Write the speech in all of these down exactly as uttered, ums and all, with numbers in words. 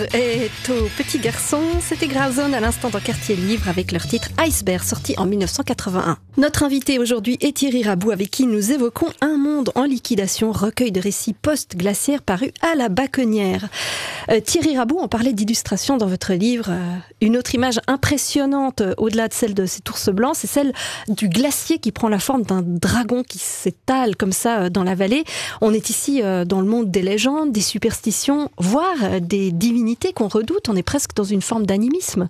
Et au petit garçon, c'était Gravesend à l'instant dans Quartier Livre avec leur titre Iceberg, sorti en dix-neuf cent quatre-vingt-un. Notre invité aujourd'hui est Thierry Rabou, avec qui nous évoquons Un monde en liquidation, recueil de récits post-glaciaires paru à la Bacconnière. Euh, Thierry Rabou, on parlait d'illustration dans votre livre. Euh, une autre image impressionnante, euh, au-delà de celle de cet ours blanc, c'est celle du glacier qui prend la forme d'un dragon qui s'étale comme ça euh, dans la vallée. On est ici euh, dans le monde des légendes, des superstitions, voire euh, des divinités qu'on redoute. On est presque dans une forme d'animisme.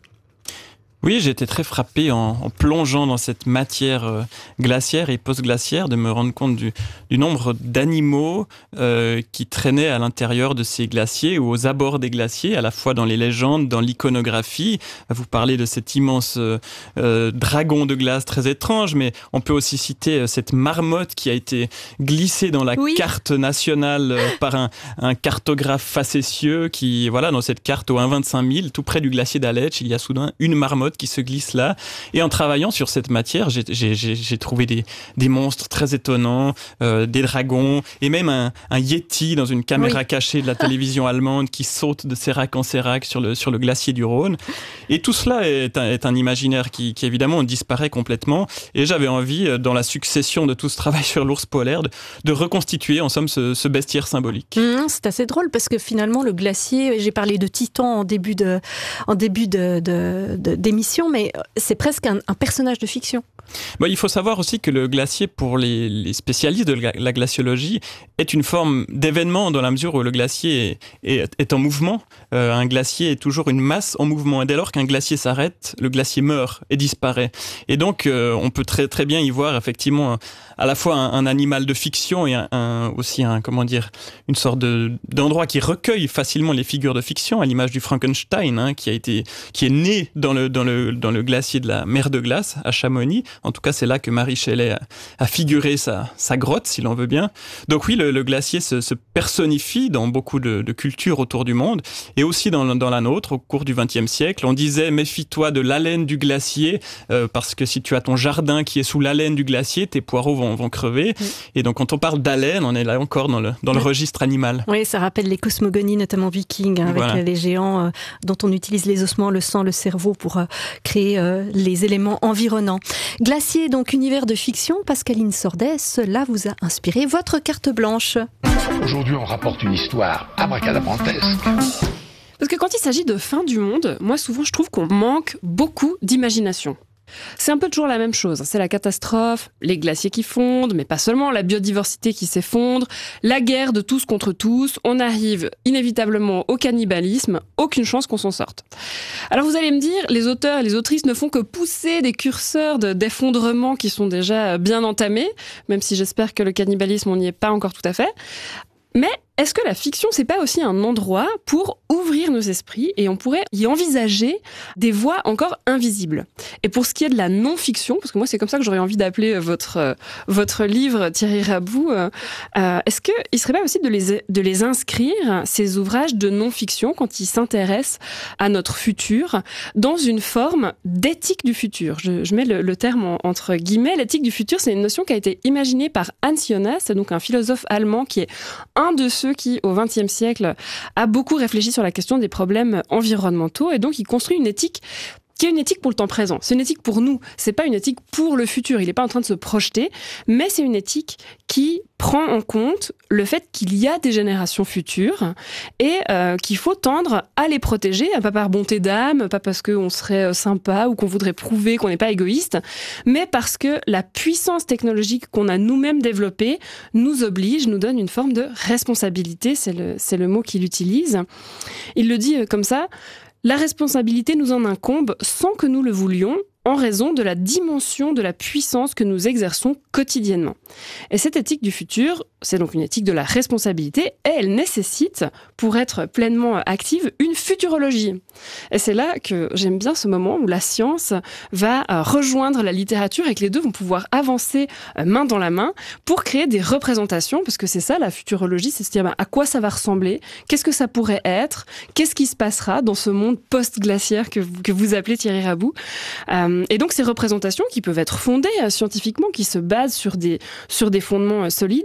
Oui, j'ai été très frappé en, en plongeant dans cette matière euh, glaciaire et post-glaciaire de me rendre compte du, du nombre d'animaux euh, qui traînaient à l'intérieur de ces glaciers ou aux abords des glaciers, à la fois dans les légendes, dans l'iconographie. Vous parlez de cet immense euh, euh, dragon de glace très étrange, mais on peut aussi citer euh, cette marmotte qui a été glissée dans la oui. carte nationale euh, par un, un cartographe facétieux qui, voilà, dans cette carte au un virgule vingt-cinq mille, tout près du glacier d'Aletsch, il y a soudain une marmotte qui se glisse là. Et en travaillant sur cette matière, j'ai, j'ai, j'ai trouvé des, des monstres très étonnants, euh, des dragons, et même un, un yéti dans une caméra oui. cachée de la télévision allemande qui saute de sérac en sérac sur le, sur le glacier du Rhône. Et tout cela est un, est un imaginaire qui, qui évidemment disparaît complètement. Et j'avais envie, dans la succession de tout ce travail sur l'ours polaire, de, de reconstituer en somme ce, ce bestiaire symbolique. Mmh, c'est assez drôle parce que finalement le glacier, j'ai parlé de Titan en début de, en début de, de, de, d'émission, mais c'est presque un, un personnage de fiction. Bon, il faut savoir aussi que le glacier, pour les, les spécialistes de la, la glaciologie, est une forme d'événement dans la mesure où le glacier est, est, est en mouvement. Euh, un glacier est toujours une masse en mouvement. Et dès lors qu'un glacier s'arrête, le glacier meurt et disparaît. Et donc, euh, on peut très, très bien y voir effectivement à la fois un, un animal de fiction et un, un, aussi un, comment dire, une sorte de, d'endroit qui recueille facilement les figures de fiction, à l'image du Frankenstein, hein, qui a été, qui est né dans le, dans le, dans le glacier de la mer de glace à Chamonix. En tout cas, c'est là que Marie Shelley a, a figuré sa, sa grotte, si l'on veut bien. Donc oui, le, le glacier se, se personnifie dans beaucoup de, de cultures autour du monde, et aussi dans, dans la nôtre, au cours du vingtième siècle. On disait, méfie-toi de l'haleine du glacier, euh, parce que si tu as ton jardin qui est sous l'haleine du glacier, tes poireaux vont, vont crever. Oui. Et donc, quand on parle d'haleine, on est là encore dans le, dans le oui. registre animal. Oui, ça rappelle les cosmogonies, notamment vikings, hein, avec voilà. les géants euh, dont on utilise les ossements, le sang, le cerveau pour euh, créer euh, les éléments environnants. Glacier, donc univers de fiction, Pascaline Sordet, cela vous a inspiré votre carte blanche. Aujourd'hui, on rapporte une histoire abracadabrantesque. Parce que quand il s'agit de fin du monde, moi souvent je trouve qu'on manque beaucoup d'imagination. C'est un peu toujours la même chose, c'est la catastrophe, les glaciers qui fondent, mais pas seulement, la biodiversité qui s'effondre, la guerre de tous contre tous, on arrive inévitablement au cannibalisme, aucune chance qu'on s'en sorte. Alors vous allez me dire, les auteurs et les autrices ne font que pousser des curseurs de, d'effondrement qui sont déjà bien entamés, même si j'espère que le cannibalisme on n'y est pas encore tout à fait. Mais est-ce que la fiction, c'est pas aussi un endroit pour ouvrir nos esprits et on pourrait y envisager des voies encore invisibles? Et pour ce qui est de la non-fiction, parce que moi c'est comme ça que j'aurais envie d'appeler votre euh, votre livre, Thierry Rabou, euh, euh, est-ce que il serait pas possible de les de les inscrire, ces ouvrages de non-fiction, quand ils s'intéressent à notre futur, dans une forme d'éthique du futur? Je, je mets le, le terme en, entre guillemets. L'éthique du futur, c'est une notion qui a été imaginée par Hans Jonas, donc un philosophe allemand qui est un de ceux qui, au vingtième siècle, a beaucoup réfléchi sur la question des problèmes environnementaux, et donc il construit une éthique qui est une éthique pour le temps présent. C'est une éthique pour nous. C'est pas une éthique pour le futur. Il n'est pas en train de se projeter, mais c'est une éthique qui prend en compte le fait qu'il y a des générations futures et euh, qu'il faut tendre à les protéger, pas par bonté d'âme, pas parce qu'on serait sympa ou qu'on voudrait prouver qu'on n'est pas égoïste, mais parce que la puissance technologique qu'on a nous-mêmes développée nous oblige, nous donne une forme de responsabilité. C'est le, c'est le mot qu'il utilise. Il le dit comme ça: la responsabilité nous en incombe sans que nous le voulions, en raison de la dimension de la puissance que nous exerçons quotidiennement. Et cette éthique du futur, c'est donc une éthique de la responsabilité, et elle nécessite, pour être pleinement active, une futurologie. Et c'est là que j'aime bien ce moment où la science va rejoindre la littérature et que les deux vont pouvoir avancer main dans la main pour créer des représentations, parce que c'est ça la futurologie, c'est se dire bah, à quoi ça va ressembler, qu'est-ce que ça pourrait être, qu'est-ce qui se passera dans ce monde post-glaciaire que vous, que vous appelez Thierry Rabou. Euh, Et donc ces représentations qui peuvent être fondées euh, scientifiquement, qui se basent sur des, sur des fondements euh, solides,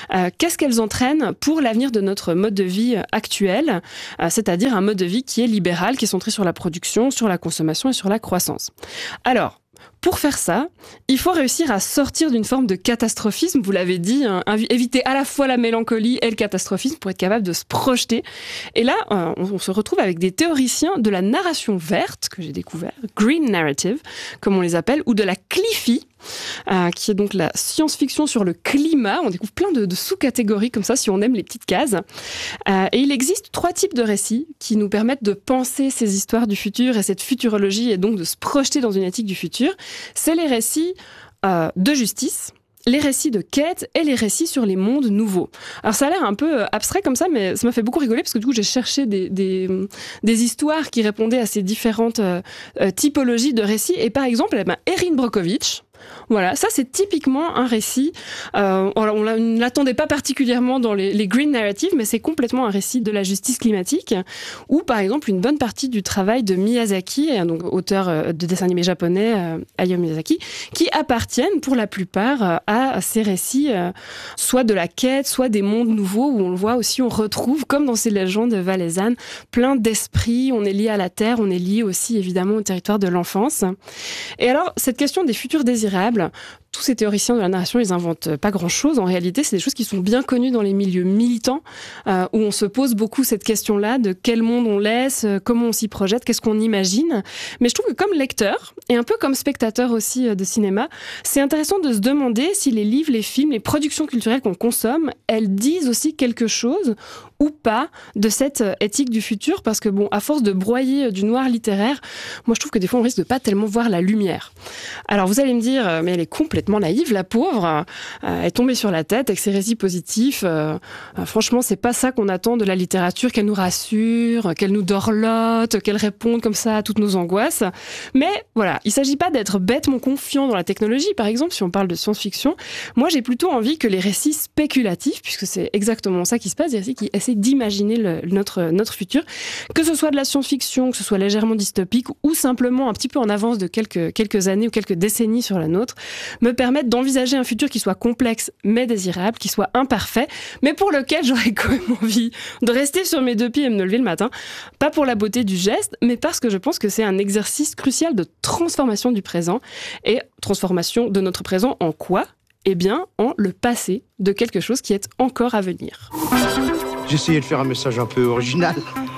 euh, qu'est-ce qu'elles entraînent pour l'avenir de notre mode de vie actuel, euh, c'est-à-dire un mode de vie qui est libéral, qui est centré sur la production, sur la consommation et sur la croissance. Alors, pour faire ça, il faut réussir à sortir d'une forme de catastrophisme, vous l'avez dit, hein, éviter à la fois la mélancolie et le catastrophisme pour être capable de se projeter. Et là, euh, on, on se retrouve avec des théoriciens de la narration verte, que j'ai découvert, green narrative, comme on les appelle, ou de la Cliffy, euh, qui est donc la science-fiction sur le climat. On découvre plein de, de sous-catégories comme ça, si on aime les petites cases. Euh, et il existe trois types de récits qui nous permettent de penser ces histoires du futur et cette futurologie, et donc de se projeter dans une éthique du futur. C'est les récits euh, de justice, les récits de quête et les récits sur les mondes nouveaux. Alors ça a l'air un peu abstrait comme ça, mais ça m'a fait beaucoup rigoler parce que du coup j'ai cherché des, des, des histoires qui répondaient à ces différentes euh, typologies de récits. Et par exemple, eh ben, Erin Brockovich, voilà, ça c'est typiquement un récit. Euh, on ne l'attendait pas particulièrement dans les, les green narratives, mais c'est complètement un récit de la justice climatique, où par exemple une bonne partie du travail de Miyazaki, donc auteur de dessins animés japonais, euh, Hayao Miyazaki, qui appartiennent pour la plupart euh, à ces récits, euh, soit de la quête, soit des mondes nouveaux, où on le voit aussi, on retrouve, comme dans ces légendes valaisannes, plein d'esprits. On est lié à la terre, on est lié aussi évidemment au territoire de l'enfance. Et alors cette question des futurs désirables, tous ces théoriciens de la narration, ils inventent pas grand-chose. En réalité, c'est des choses qui sont bien connues dans les milieux militants, euh, où on se pose beaucoup cette question-là de quel monde on laisse, comment on s'y projette, qu'est-ce qu'on imagine. Mais je trouve que comme lecteur, et un peu comme spectateur aussi de cinéma, c'est intéressant de se demander si les livres, les films, les productions culturelles qu'on consomme, elles disent aussi quelque chose ou pas de cette éthique du futur, parce que bon, à force de broyer du noir littéraire, moi je trouve que des fois on risque de pas tellement voir la lumière. Alors vous allez me dire, mais elle est complètement naïve, la pauvre, euh, elle est tombée sur la tête avec ses récits positifs. Euh, euh, franchement, c'est pas ça qu'on attend de la littérature, qu'elle nous rassure, qu'elle nous dorlote, qu'elle réponde comme ça à toutes nos angoisses. Mais voilà, il s'agit pas d'être bêtement confiant dans la technologie, par exemple, si on parle de science-fiction. Moi, j'ai plutôt envie que les récits spéculatifs, puisque c'est exactement ça qui se passe, des récits qui essaient d'imaginer le, notre, notre futur, que ce soit de la science-fiction, que ce soit légèrement dystopique, ou simplement un petit peu en avance de quelques, quelques années ou quelques décennies sur la nôtre, me permettre d'envisager un futur qui soit complexe mais désirable, qui soit imparfait, mais pour lequel j'aurais quand même envie de rester sur mes deux pieds et me lever le matin. Pas pour la beauté du geste, mais parce que je pense que c'est un exercice crucial de transformation du présent. Et transformation de notre présent en quoi ? Eh bien, en le passé de quelque chose qui est encore à venir. J'essayais de faire un message un peu original.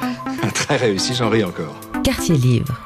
Très réussi, j'en ris encore. Quartier Livre.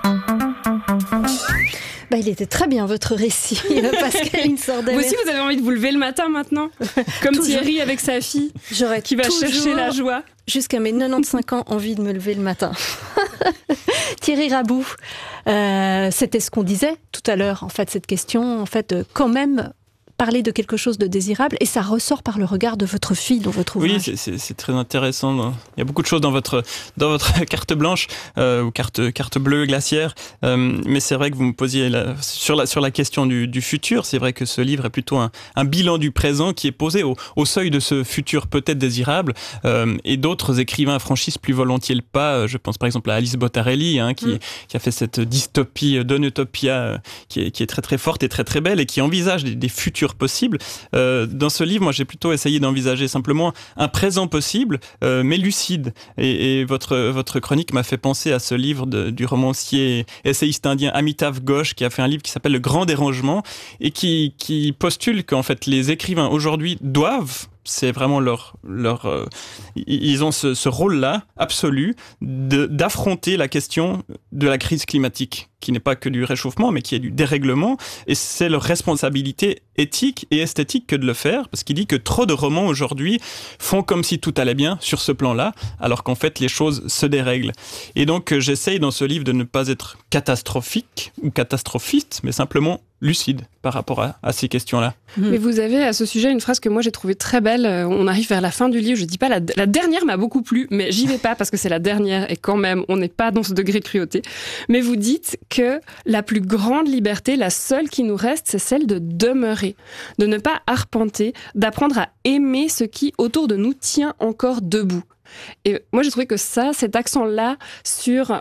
Bah, il était très bien votre récit, Pascaline Sordet. Vous aussi, vous avez envie de vous lever le matin maintenant, comme Toujours. Thierry avec sa fille, J'aurais qui va chercher la joie. Jusqu'à mes quatre-vingt-quinze ans, envie de me lever le matin. Thierry Rabou, euh, c'était ce qu'on disait tout à l'heure, en fait, cette question, en fait, euh, quand même parler de quelque chose de désirable, et ça ressort par le regard de votre fille dans votre ouvrage. Oui, c'est, c'est, c'est très intéressant. Il y a beaucoup de choses dans votre dans votre carte blanche euh, ou carte carte bleue glaciaire, euh, mais c'est vrai que vous me posiez la, sur la sur la question du, du futur. C'est vrai que ce livre est plutôt un, un bilan du présent qui est posé au, au seuil de ce futur peut-être désirable, euh, et d'autres écrivains franchissent plus volontiers le pas. Je pense par exemple à Alice Bottarelli, hein, qui mm. qui a fait cette dystopie d'Unutopia euh, qui est qui est très très forte et très très belle et qui envisage des, des futurs possible. Euh, dans ce livre, moi, j'ai plutôt essayé d'envisager simplement un présent possible, euh, mais lucide. Et, et votre votre chronique m'a fait penser à ce livre de, du romancier essayiste indien Amitav Ghosh, qui a fait un livre qui s'appelle Le Grand Dérangement et qui qui postule qu'en fait les écrivains aujourd'hui doivent, c'est vraiment leur leur euh, ils ont ce, ce rôle-là absolu de, d'affronter la question de la crise climatique, qui n'est pas que du réchauffement, mais qui est du dérèglement, et c'est leur responsabilité éthique et esthétique que de le faire, parce qu'il dit que trop de romans aujourd'hui font comme si tout allait bien sur ce plan-là, alors qu'en fait les choses se dérèglent. Et donc j'essaye dans ce livre de ne pas être catastrophique ou catastrophiste, mais simplement lucide par rapport à, à ces questions-là. Mmh. Mais vous avez à ce sujet une phrase que moi j'ai trouvée très belle. On arrive vers la fin du livre. Je dis pas la, la dernière m'a beaucoup plu, mais j'y vais pas parce que c'est la dernière et quand même on n'est pas dans ce degré de cruauté. Mais vous dites que la plus grande liberté, la seule qui nous reste, c'est celle de demeurer, de ne pas arpenter, d'apprendre à aimer ce qui autour de nous tient encore debout. Et moi j'ai trouvé que ça, cet accent-là sur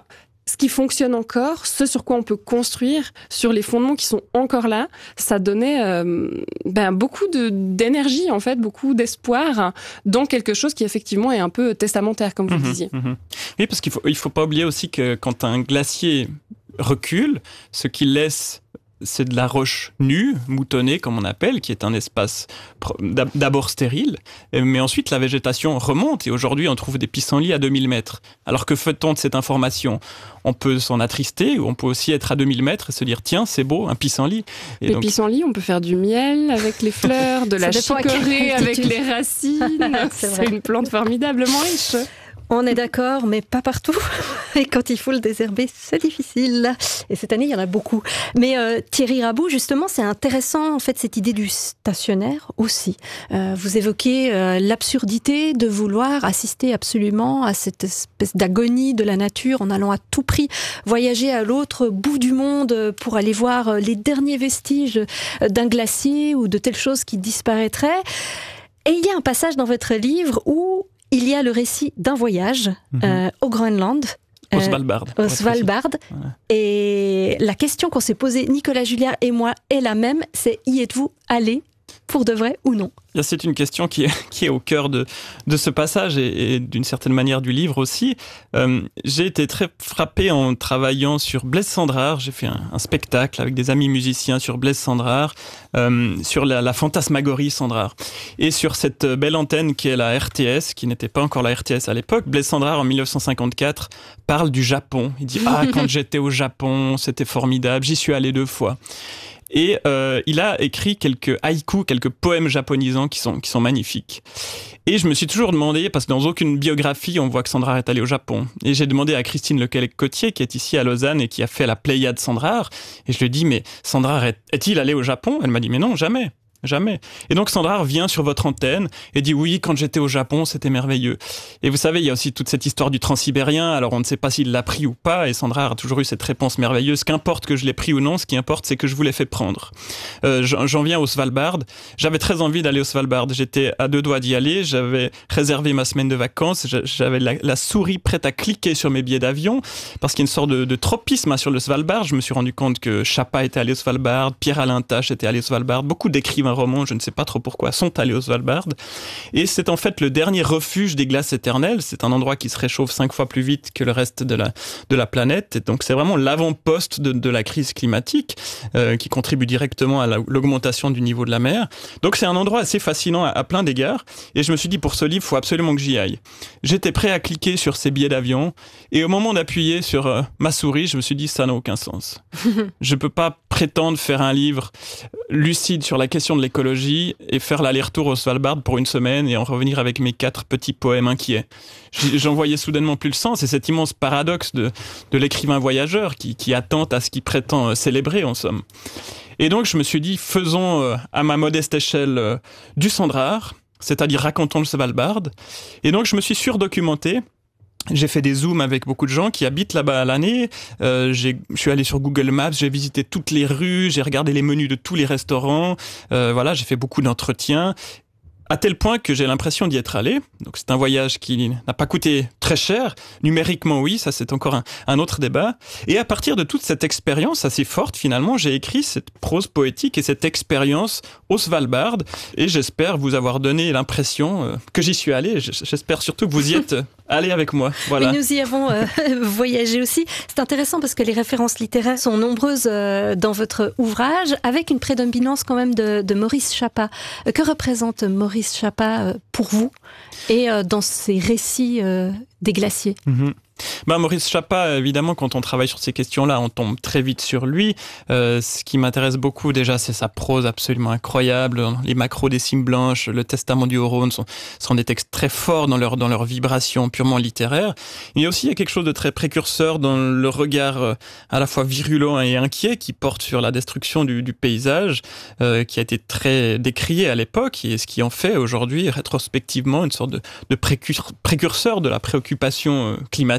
ce qui fonctionne encore, ce sur quoi on peut construire, sur les fondements qui sont encore là, ça donnait euh, ben, beaucoup de, d'énergie, en fait, beaucoup d'espoir dans quelque chose qui, effectivement, est un peu testamentaire, comme vous Mmh, le disiez. Mmh. Oui, parce qu'il faut, il faut pas oublier aussi que quand un glacier recule, ce qu'il laisse, c'est de la roche nue, moutonnée, comme on appelle, qui est un espace d'abord stérile, mais ensuite la végétation remonte, et aujourd'hui on trouve des pissenlits à deux mille mètres. Alors que fait-on de cette information ? On peut s'en attrister, ou on peut aussi être à deux mille mètres et se dire, tiens, c'est beau, un pissenlit. Et les donc... pissenlits, on peut faire du miel avec les fleurs, de la chicorée avec les racines. c'est, c'est une plante formidablement riche. On est d'accord, mais pas partout. Et quand il faut le désherber, c'est difficile. Et cette année, il y en a beaucoup. Mais euh, Thierry Rabou, justement, c'est intéressant, en fait, cette idée du stationnaire aussi. Euh, vous évoquez euh, l'absurdité de vouloir assister absolument à cette espèce d'agonie de la nature en allant à tout prix voyager à l'autre bout du monde pour aller voir les derniers vestiges d'un glacier ou de telle chose qui disparaîtrait. Et il y a un passage dans votre livre où il y a le récit d'un voyage mmh. euh, au Groenland. Au Svalbard. Euh, au Svalbard. Ouais. Et la question qu'on s'est posée, Nicolas Julliard et moi, est la même, c'est y êtes-vous allé pour de vrai ou non ? C'est une question qui est, qui est au cœur de, de ce passage et, et d'une certaine manière du livre aussi. Euh, j'ai été très frappé en travaillant sur Blaise Cendrars. J'ai fait un, un spectacle avec des amis musiciens sur Blaise Cendrars, euh, sur la, la fantasmagorie Cendrars. Et sur cette belle antenne qui est la R T S, qui n'était pas encore la R T S à l'époque, Blaise Cendrars en dix-neuf cent cinquante-quatre parle du Japon. Il dit « Ah, quand j'étais au Japon, c'était formidable, j'y suis allé deux fois ». Et euh, il a écrit quelques haïkus, quelques poèmes japonisants qui sont, qui sont magnifiques. Et je me suis toujours demandé, parce que dans aucune biographie, on voit que Cendrars est allé au Japon. Et j'ai demandé à Christine Lequelec-Cotier, qui est ici à Lausanne et qui a fait la Pléiade Cendrars. Et je lui ai dit, mais Cendrars est, est-il allé au Japon ? Elle m'a dit, mais non, jamais. Jamais. Et donc Cendrars vient sur votre antenne et dit oui, quand j'étais au Japon, c'était merveilleux. Et vous savez, il y a aussi toute cette histoire du transsibérien, alors on ne sait pas s'il l'a pris ou pas, et Cendrars a toujours eu cette réponse merveilleuse. Qu'importe que je l'ai pris ou non, ce qui importe, c'est que je vous l'ai fait prendre. Euh, j'en viens au Svalbard. J'avais très envie d'aller au Svalbard. J'étais à deux doigts d'y aller. J'avais réservé ma semaine de vacances. J'avais la, la souris prête à cliquer sur mes billets d'avion, parce qu'il y a une sorte de, de tropisme sur le Svalbard. Je me suis rendu compte que Chapa était allé au Svalbard, Pierre-Alain Tache était allé au Svalbard, beaucoup d'écrivains romans, je ne sais pas trop pourquoi, sont allés au Svalbard. Et c'est en fait le dernier refuge des glaces éternelles. C'est un endroit qui se réchauffe cinq fois plus vite que le reste de la, de la planète. Et donc c'est vraiment l'avant-poste de, de la crise climatique euh, qui contribue directement à la, l'augmentation du niveau de la mer. Donc c'est un endroit assez fascinant à, à plein d'égards. Et je me suis dit, pour ce livre, il faut absolument que j'y aille. J'étais prêt à cliquer sur ces billets d'avion. Et au moment d'appuyer sur euh, ma souris, je me suis dit, ça n'a aucun sens. Je ne peux pas prétendre faire un livre lucide sur la question de l'écologie et faire l'aller-retour au Svalbard pour une semaine et en revenir avec mes quatre petits poèmes inquiets. J'en voyais soudainement plus le sens, et cet immense paradoxe de, de l'écrivain voyageur qui, qui attente à ce qu'il prétend célébrer, en somme. Et donc je me suis dit, faisons euh, à ma modeste échelle euh, du Cendrars, c'est-à-dire racontons le Svalbard. Et donc je me suis surdocumenté. J'ai fait des zooms avec beaucoup de gens qui habitent là-bas à l'année. Euh, j'ai, je suis allé sur Google Maps, j'ai visité toutes les rues, j'ai regardé les menus de tous les restaurants. Euh, voilà, j'ai fait beaucoup d'entretiens. À tel point que j'ai l'impression d'y être allé. Donc c'est un voyage qui n'a pas coûté très cher. Numériquement, oui, ça c'est encore un, un autre débat. Et à partir de toute cette expérience assez forte, finalement, j'ai écrit cette prose poétique et cette expérience au Svalbard. Et j'espère vous avoir donné l'impression euh, que j'y suis allé. J'espère surtout que vous y êtes allé avec moi. Voilà. Oui, nous y avons euh, voyagé aussi. C'est intéressant parce que les références littéraires sont nombreuses euh, dans votre ouvrage, avec une prédominance quand même de, de Maurice Chapa. Euh, que représente Maurice Chapa pour vous et dans ces récits des glaciers? Mmh. Bah, Maurice Chapa, évidemment, quand on travaille sur ces questions-là, on tombe très vite sur lui. Euh, ce qui m'intéresse beaucoup, déjà, c'est sa prose absolument incroyable. Les macros des cimes blanches, le Testament du Haut-Rhône sont, sont des textes très forts dans leur, dans leur vibration purement littéraire. Il y a aussi il y a quelque chose de très précurseur dans le regard à la fois virulent et inquiet qui porte sur la destruction du, du paysage, euh, qui a été très décrié à l'époque, et ce qui en fait aujourd'hui, rétrospectivement, une sorte de, de précurseur de la préoccupation climatique.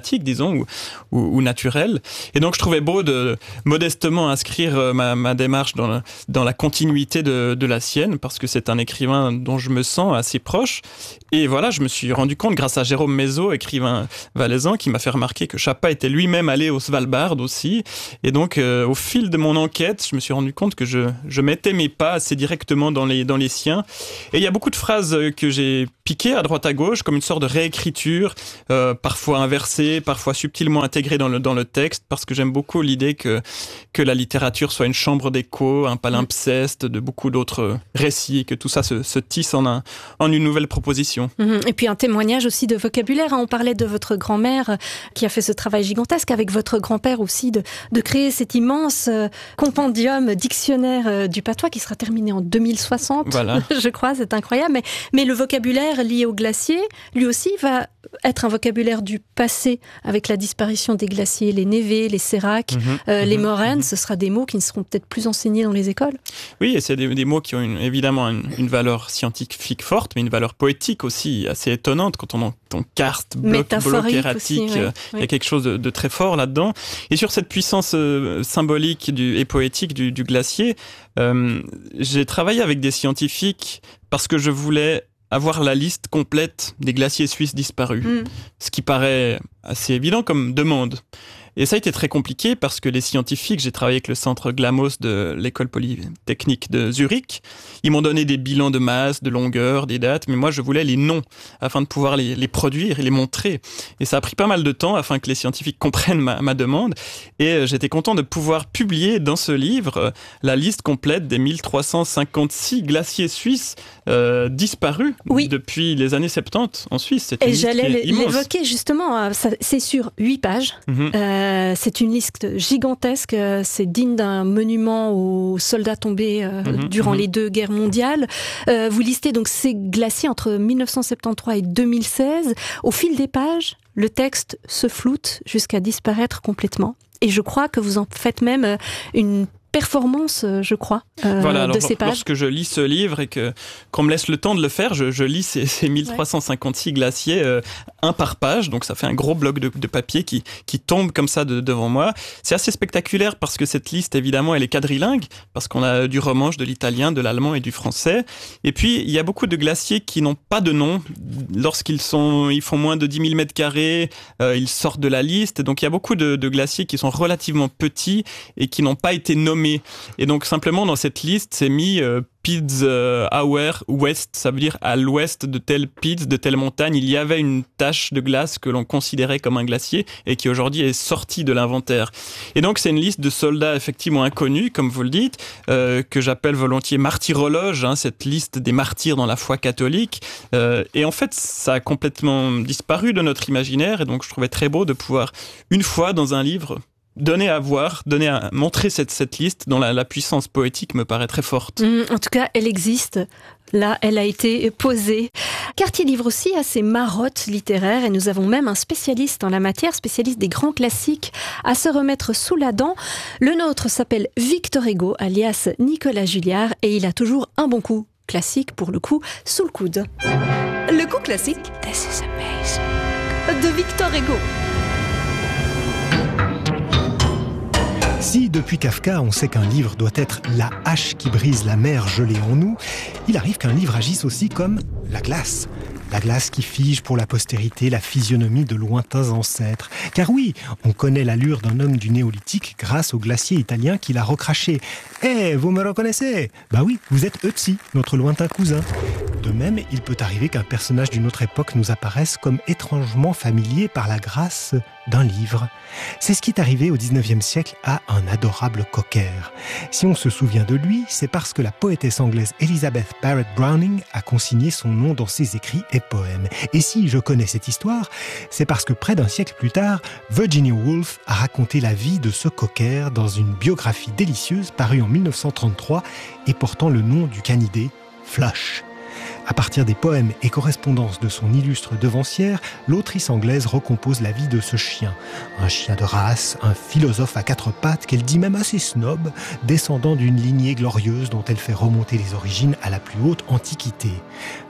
sympathique, disons, ou, ou, ou naturel. Et donc je trouvais beau de modestement inscrire ma, ma démarche dans la, dans la continuité de, de la sienne, parce que c'est un écrivain dont je me sens assez proche. Et voilà, je me suis rendu compte, grâce à Jérôme Mézot, écrivain valaisan, qui m'a fait remarquer que Chapa était lui-même allé au Svalbard aussi. Et donc, euh, au fil de mon enquête, je me suis rendu compte que je, je mettais mes pas assez directement dans les, dans les siens. Et il y a beaucoup de phrases que j'ai piquées à droite à gauche, comme une sorte de réécriture, euh, parfois inversée, parfois subtilement intégrée dans le, dans le texte, parce que j'aime beaucoup l'idée que, que la littérature soit une chambre d'écho, un palimpseste de beaucoup d'autres récits, et que tout ça se, se tisse en, un, en une nouvelle proposition. Et puis un témoignage aussi de vocabulaire. On parlait de votre grand-mère qui a fait ce travail gigantesque, avec votre grand-père aussi, de, de créer cet immense compendium, dictionnaire du patois qui sera terminé en deux mille soixante, voilà. Je crois, c'est incroyable. Mais, mais le vocabulaire lié au glacier, lui aussi, va être un vocabulaire du passé, avec la disparition des glaciers, les névés, les séracs, mmh, euh, mmh, les moraines. Mmh. Ce sera des mots qui ne seront peut-être plus enseignés dans les écoles. Oui, et c'est des, des mots qui ont une, évidemment une, une valeur scientifique forte, mais une valeur poétique aussi assez étonnante. Quand on entend karst, bloc, bloc erratique, aussi, oui, euh, oui. Il y a quelque chose de, de très fort là-dedans. Et sur cette puissance euh, symbolique du, et poétique du, du glacier, euh, j'ai travaillé avec des scientifiques parce que je voulais avoir la liste complète des glaciers suisses disparus, mmh. ce qui paraît assez évident comme demande. Et ça a été très compliqué parce que les scientifiques, j'ai travaillé avec le centre GLAMOS de l'école polytechnique de Zurich, ils m'ont donné des bilans de masse, de longueur, des dates, mais moi je voulais les noms afin de pouvoir les, les produire et les montrer. Et ça a pris pas mal de temps afin que les scientifiques comprennent ma, ma demande. Et j'étais content de pouvoir publier dans ce livre la liste complète des mille trois cent cinquante-six glaciers suisses euh, disparus oui. depuis les années soixante-dix en Suisse. C'est une et liste j'allais qui est immense. L'évoquer justement, ça, c'est sur huit pages. Mm-hmm. Euh, c'est une liste gigantesque, c'est digne d'un monument aux soldats tombés euh, mmh, durant mmh. les deux guerres mondiales. Euh, vous listez donc ces glaciers entre mille neuf cent soixante-treize et deux mille seize. Au fil des pages, le texte se floute jusqu'à disparaître complètement. Et je crois que vous en faites même une performance, je crois, euh, voilà, alors, de ces pages. Lorsque je lis ce livre et que, qu'on me laisse le temps de le faire, je, je lis ces, ces mille trois cent cinquante-six ouais. glaciers, euh, un par page, donc ça fait un gros bloc de, de papier qui, qui tombe comme ça de, devant moi. C'est assez spectaculaire parce que cette liste, évidemment, elle est quadrilingue, parce qu'on a du romanche, de l'italien, de l'allemand et du français. Et puis, il y a beaucoup de glaciers qui n'ont pas de nom. Lorsqu'ils sont, ils font moins de dix mille mètres carrés, euh, ils sortent de la liste. Donc, il y a beaucoup de, de glaciers qui sont relativement petits et qui n'ont pas été nommés. Et donc simplement dans cette liste c'est mis euh, Piz euh, Auer West, ça veut dire à l'ouest de telle Piz, de telle montagne, il y avait une tache de glace que l'on considérait comme un glacier et qui aujourd'hui est sortie de l'inventaire. Et donc c'est une liste de soldats effectivement inconnus, comme vous le dites, euh, que j'appelle volontiers martyrologe, hein, cette liste des martyrs dans la foi catholique. Euh, et en fait ça a complètement disparu de notre imaginaire et donc je trouvais très beau de pouvoir une fois dans un livre donner à voir, donner à montrer cette, cette liste dont la, la puissance poétique me paraît très forte. Mmh, en tout cas, elle existe. Là, elle a été posée. Quartier livre aussi a ses marottes littéraires et nous avons même un spécialiste en la matière, spécialiste des grands classiques, à se remettre sous la dent. Le nôtre s'appelle Victor Hugo, alias Nicolas Julliard, et il a toujours un bon coup classique, pour le coup, sous le coude. Le coup classique This is amazing de Victor Hugo. Si, depuis Kafka, on sait qu'un livre doit être la hache qui brise la mer gelée en nous, il arrive qu'un livre agisse aussi comme la glace. La glace qui fige pour la postérité la physionomie de lointains ancêtres. Car oui, on connaît l'allure d'un homme du néolithique grâce au glacier italien qui l'a recraché. « Eh, vous me reconnaissez ? Bah oui, vous êtes Ötzi, notre lointain cousin. » De même, il peut arriver qu'un personnage d'une autre époque nous apparaisse comme étrangement familier par la grâce d'un livre. C'est ce qui est arrivé au dix-neuvième siècle à un adorable cocker. Si on se souvient de lui, c'est parce que la poétesse anglaise Elizabeth Barrett Browning a consigné son nom dans ses écrits et poèmes. Et si je connais cette histoire, c'est parce que près d'un siècle plus tard, Virginia Woolf a raconté la vie de ce cocker dans une biographie délicieuse parue en mille neuf cent trente-trois et portant le nom du canidé Flush. À partir des poèmes et correspondances de son illustre devancière, l'autrice anglaise recompose la vie de ce chien. Un chien de race, un philosophe à quatre pattes qu'elle dit même assez snob, descendant d'une lignée glorieuse dont elle fait remonter les origines à la plus haute antiquité.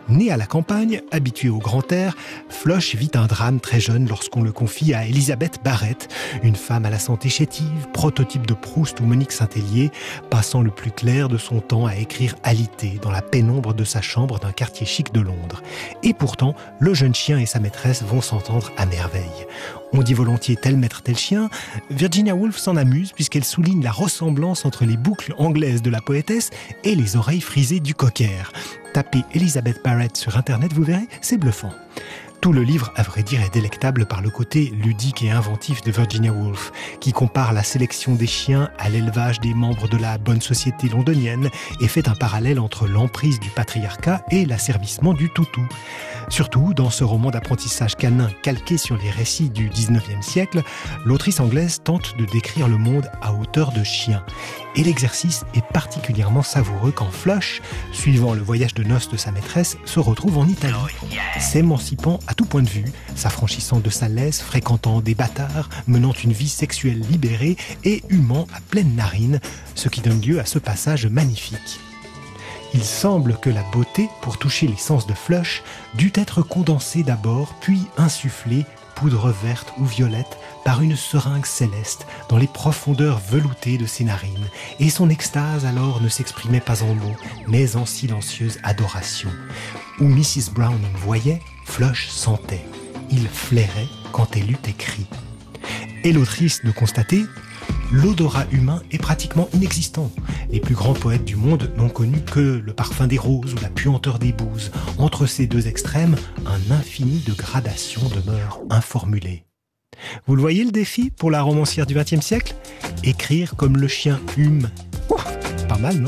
Né à la campagne, habitué au grand air, Floch vit un drame très jeune lorsqu'on le confie à Elizabeth Barrett, une femme à la santé chétive, prototype de Proust ou Monique Saint-Hélier, passant le plus clair de son temps à écrire alité dans la pénombre de sa chambre d'un quartier chic de Londres. Et pourtant, le jeune chien et sa maîtresse vont s'entendre à merveille. On dit volontiers tel maître tel chien. Virginia Woolf s'en amuse puisqu'elle souligne la ressemblance entre les boucles anglaises de la poétesse et les oreilles frisées du cocker. Tapez Elizabeth Barrett sur internet, vous verrez, c'est bluffant. Tout le livre, à vrai dire, est délectable par le côté ludique et inventif de Virginia Woolf, qui compare la sélection des chiens à l'élevage des membres de la bonne société londonienne et fait un parallèle entre l'emprise du patriarcat et l'asservissement du toutou. Surtout, dans ce roman d'apprentissage canin calqué sur les récits du dix-neuvième siècle, l'autrice anglaise tente de décrire le monde à hauteur de chien. Et l'exercice est particulièrement savoureux quand Floch, suivant le voyage de noces de sa maîtresse, se retrouve en Italie, s'émancipant à tout point de vue, s'affranchissant de sa laisse, fréquentant des bâtards, menant une vie sexuelle libérée et humant à pleine narine, ce qui donne lieu à ce passage magnifique. Il semble que la beauté, pour toucher les sens de Floch, dut être condensée d'abord, puis insufflée, poudre verte ou violette, par une seringue céleste, dans les profondeurs veloutées de ses narines, et son extase alors ne s'exprimait pas en mots, mais en silencieuse adoration. Où missus Browning voyait, Floch sentait. Il flairait quand elle eut écrit. Et l'autrice de constater, l'odorat humain est pratiquement inexistant. Les plus grands poètes du monde n'ont connu que le parfum des roses ou la puanteur des bouses. Entre ces deux extrêmes, un infini de gradations demeure informulé. Vous le voyez le défi pour la romancière du vingtième siècle ? Écrire comme le chien hume. Oh, pas mal, non ?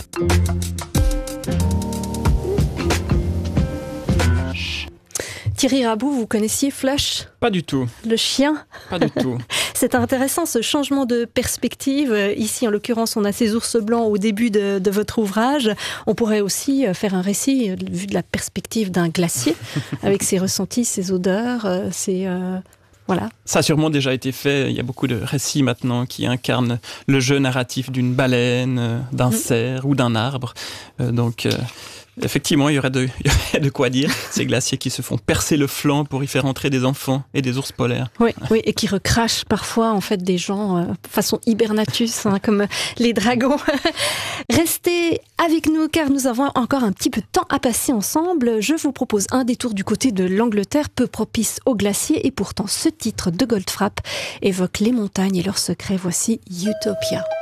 Thierry Rabou, vous connaissiez Floch ? Pas du tout. Le chien ? Pas du tout. C'est intéressant ce changement de perspective. Ici, en l'occurrence, on a ces ours blancs au début de, de votre ouvrage. On pourrait aussi faire un récit vu de la perspective d'un glacier, avec ses ressentis, ses odeurs, ses... Euh, voilà. Ça a sûrement déjà été fait. Il y a beaucoup de récits maintenant qui incarnent le jeu narratif d'une baleine, d'un cerf ou d'un arbre. Euh, donc... Euh Effectivement, il y aurait de, il y aurait de quoi dire. Ces glaciers qui se font percer le flanc pour y faire entrer des enfants et des ours polaires. Oui, oui, et qui recrachent parfois en fait des gens euh, façon hibernatus, hein, comme les dragons. Restez avec nous car nous avons encore un petit peu de temps à passer ensemble. Je vous propose un détour du côté de l'Angleterre, peu propice aux glaciers, et pourtant ce titre de Goldfrapp évoque les montagnes et leurs secrets. Voici Utopia.